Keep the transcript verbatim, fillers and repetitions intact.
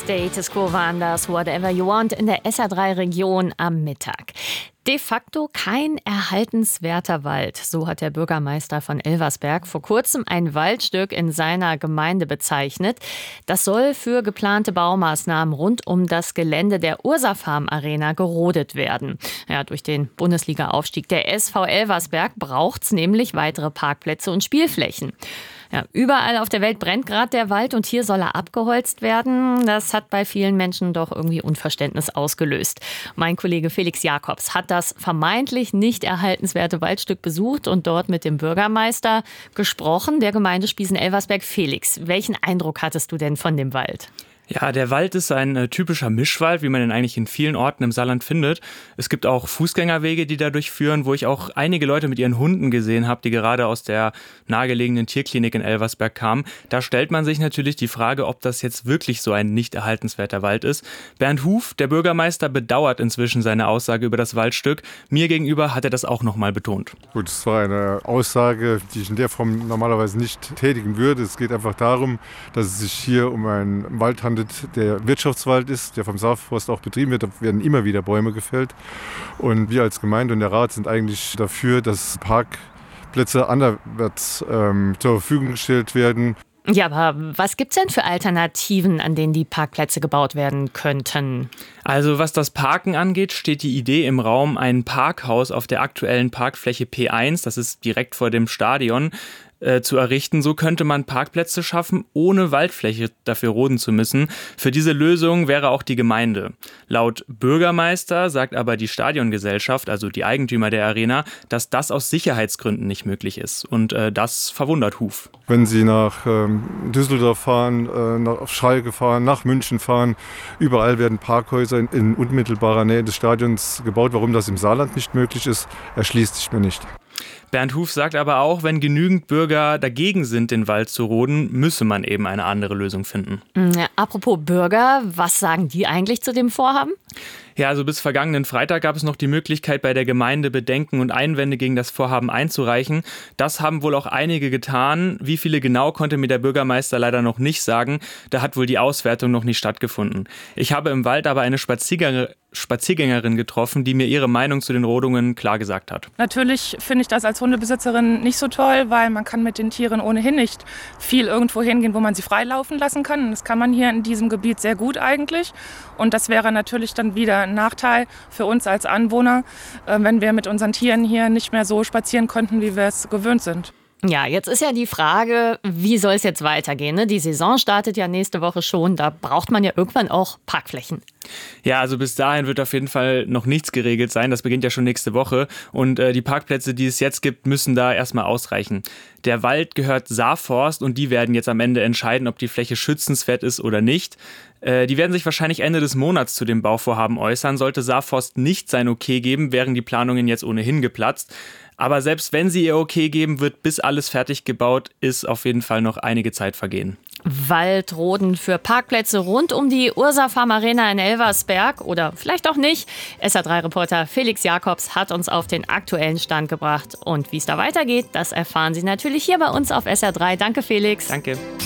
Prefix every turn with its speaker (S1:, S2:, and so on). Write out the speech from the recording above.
S1: Status Quo waren das, Whatever You Want in der S R drei Region am Mittag. De facto kein erhaltenswerter Wald. So hat der Bürgermeister von Elversberg vor kurzem ein Waldstück in seiner Gemeinde bezeichnet. Das soll für geplante Baumaßnahmen rund um das Gelände der Ursafarm Arena gerodet werden. Ja, durch den Bundesliga-Aufstieg der S V Elversberg braucht es nämlich weitere Parkplätze und Spielflächen. Ja, überall auf der Welt brennt gerade der Wald und hier soll er abgeholzt werden. Das hat bei vielen Menschen doch irgendwie Unverständnis ausgelöst. Mein Kollege Felix Jakobs hat das vermeintlich nicht erhaltenswerte Waldstück besucht und dort mit dem Bürgermeister gesprochen, der Gemeinde Spiesen-Elversberg. Felix, welchen Eindruck hattest du denn von dem Wald?
S2: Ja, der Wald ist ein äh, typischer Mischwald, wie man ihn eigentlich in vielen Orten im Saarland findet. Es gibt auch Fußgängerwege, die da durchführen, wo ich auch einige Leute mit ihren Hunden gesehen habe, die gerade aus der nahegelegenen Tierklinik in Elversberg kamen. Da stellt man sich natürlich die Frage, ob das jetzt wirklich so ein nicht erhaltenswerter Wald ist. Bernd Huf, der Bürgermeister, bedauert inzwischen seine Aussage über das Waldstück. Mir gegenüber hat er das auch nochmal betont.
S3: Gut, es war eine Aussage, die ich in der Form normalerweise nicht tätigen würde. Es geht einfach darum, dass es sich hier um einen Wald handelt, der Wirtschaftswald ist, der vom Saarforst auch betrieben wird. Da werden immer wieder Bäume gefällt. Und wir als Gemeinde und der Rat sind eigentlich dafür, dass Parkplätze anderwärts ähm, zur Verfügung gestellt werden.
S1: Ja, aber was gibt's denn für Alternativen, an denen die Parkplätze gebaut werden könnten?
S2: Also was das Parken angeht, steht die Idee im Raum, ein Parkhaus auf der aktuellen Parkfläche P eins, das ist direkt vor dem Stadion, äh, zu errichten. So könnte man Parkplätze schaffen, ohne Waldfläche dafür roden zu müssen. Für diese Lösung wäre auch die Gemeinde. Laut Bürgermeister sagt aber die Stadiongesellschaft, also die Eigentümer der Arena, dass das aus Sicherheitsgründen nicht möglich ist. Und äh, das verwundert Huf.
S3: Wenn Sie nach ähm, Düsseldorf fahren, äh, nach Schalke fahren, nach München fahren, überall werden Parkhäuser in, in unmittelbarer Nähe des Stadions gebaut. Warum das im Saarland nicht möglich ist, erschließt sich mir nicht.
S2: Bernd Huf sagt aber auch, wenn genügend Bürger dagegen sind, den Wald zu roden, müsse man eben eine andere Lösung finden.
S1: Ja, apropos Bürger, was sagen die eigentlich zu dem Vorhaben?
S2: Ja, also bis vergangenen Freitag gab es noch die Möglichkeit, bei der Gemeinde Bedenken und Einwände gegen das Vorhaben einzureichen. Das haben wohl auch einige getan. Wie viele genau, konnte mir der Bürgermeister leider noch nicht sagen. Da hat wohl die Auswertung noch nicht stattgefunden. Ich habe im Wald aber eine Spaziergänger- Spaziergängerin getroffen, die mir ihre Meinung zu den Rodungen klar gesagt hat.
S4: Natürlich finde ich das als Hundebesitzerin nicht so toll, weil man kann mit den Tieren ohnehin nicht viel irgendwo hingehen, wo man sie freilaufen lassen kann. Das kann man hier in diesem Gebiet sehr gut eigentlich. Und das wäre natürlich dann wieder ein Nachteil für uns als Anwohner, wenn wir mit unseren Tieren hier nicht mehr so spazieren konnten, wie wir es gewöhnt sind.
S1: Ja, jetzt ist ja die Frage, wie soll es jetzt weitergehen? Ne? Die Saison startet ja nächste Woche schon, da braucht man ja irgendwann auch Parkflächen.
S2: Ja, also bis dahin wird auf jeden Fall noch nichts geregelt sein. Das beginnt ja schon nächste Woche. Und äh, die Parkplätze, die es jetzt gibt, müssen da erstmal ausreichen. Der Wald gehört Saarforst und die werden jetzt am Ende entscheiden, ob die Fläche schützenswert ist oder nicht. Äh, die werden sich wahrscheinlich Ende des Monats zu dem Bauvorhaben äußern. Sollte Saarforst nicht sein Okay geben, wären die Planungen jetzt ohnehin geplatzt. Aber selbst wenn sie ihr Okay geben, wird bis alles fertig gebaut ist, auf jeden Fall noch einige Zeit vergehen.
S1: Waldroden für Parkplätze rund um die Ursafarm Arena in Elversberg oder vielleicht auch nicht. S R drei Reporter Felix Jakobs hat uns auf den aktuellen Stand gebracht. Und wie es da weitergeht, das erfahren Sie natürlich hier bei uns auf S R drei. Danke, Felix.
S2: Danke.